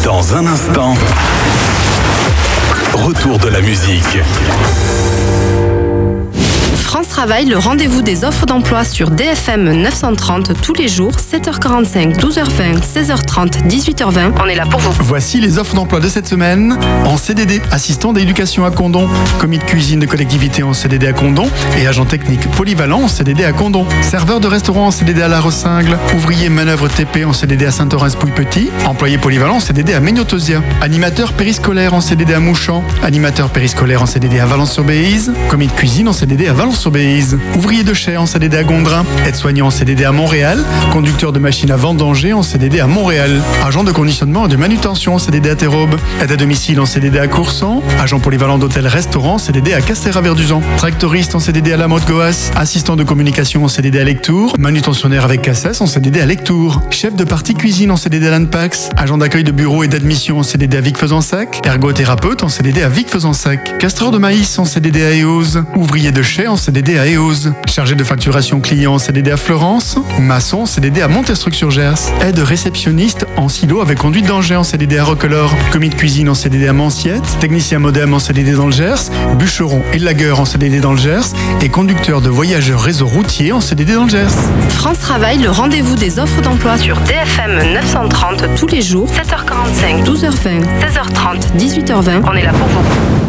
Dans un instant, retour de la musique. France Travail, le rendez-vous des offres d'emploi sur DFM 930 tous les jours, 7h45, 12h20, 16h30, 18h20. On est là pour vous. Voici les offres d'emploi de cette semaine. En CDD, assistant d'éducation à Condom, commis de cuisine de collectivité en CDD à Condom et agent technique polyvalent en CDD à Condom. Serveur de restaurant en CDD à La Rossingle, ouvrier manœuvre TP en CDD à Saint-Orens-Pouille-Petit, employé polyvalent en CDD à Ménotosia, animateur périscolaire en CDD à Mouchamp, animateur périscolaire en CDD à Valence-sur-Béise, commis de cuisine en CDD à Valence-sur-Béise, ouvrier de chai en CDD à Gondrin, aide-soignant en CDD à Montréal, conducteur de machine à vendanger en CDD à Montréal, agent de conditionnement et de manutention en CDD à Terraube, aide à domicile en CDD à Coursan, agent polyvalent d'hôtel-restaurant en CDD à Castéra-Verduzan, tractoriste en CDD à La Motte-Goas, assistant de communication en CDD à Lectour, manutentionnaire avec Cassès en CDD à Lectour, chef de partie cuisine en CDD à l'Anpax, agent d'accueil de bureau et d'admission en CDD à Vic-Fezensac, ergothérapeute en CDD à Vic-Fezensac, castreur de maïs en CDD à Eauze, ouvrier de chai en CDD à Eauze, chargé de facturation client en CDD à Florence, maçon en CDD à Montestruc-sur-Gers, aide réceptionniste en silo avec conduite d'engin en CDD à Roquelaure, commis de cuisine en CDD à Manciette, technicien modem en CDD dans le Gers, bûcheron et lagueur en CDD dans le Gers et conducteur de voyageurs réseau routier en CDD dans le Gers. France Travail, le rendez-vous des offres d'emploi sur DFM 930 tous les jours, 7h45, 12h20, 16h30, 18h20. On est là pour vous.